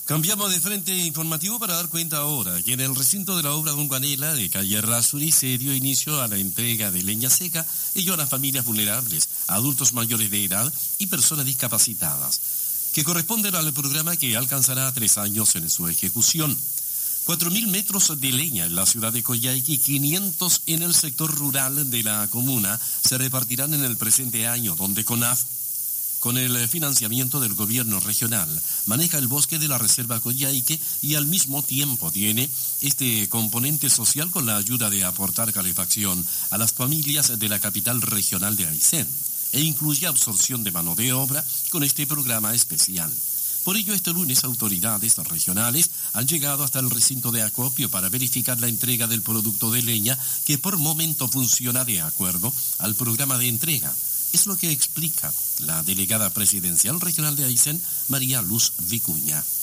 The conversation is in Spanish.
Cambiamos de frente informativo para dar cuenta ahora que en el recinto de la obra Don Guanela de calle Errázuriz se dio inicio a la entrega de leña seca ello a las familias vulnerables, adultos mayores de edad y personas discapacitadas, que corresponden al programa que alcanzará 3 años en su ejecución. 4.000 metros de leña en la ciudad de Coyhaique y 500 en el sector rural de la comuna se repartirán en el presente año, donde CONAF, con el financiamiento del gobierno regional, maneja el bosque de la Reserva Coyhaique y al mismo tiempo tiene este componente social con la ayuda de aportar calefacción a las familias de la capital regional de Aysén e incluye absorción de mano de obra con este programa especial. Por ello, este lunes, autoridades regionales han llegado hasta el recinto de acopio para verificar la entrega del producto de leña que por momento funciona de acuerdo al programa de entrega. Es lo que explica la delegada presidencial regional de Aysén, María Luz Vicuña.